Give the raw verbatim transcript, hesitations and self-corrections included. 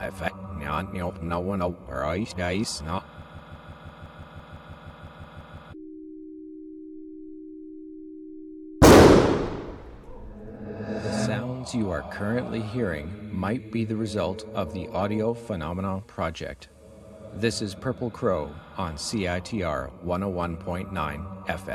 effect. No, no, no, no, right, guys, no. The sounds you are currently hearing might be the result of the Audio Phenomena Project. This is Purple Crow on C I T R one oh one point nine F M.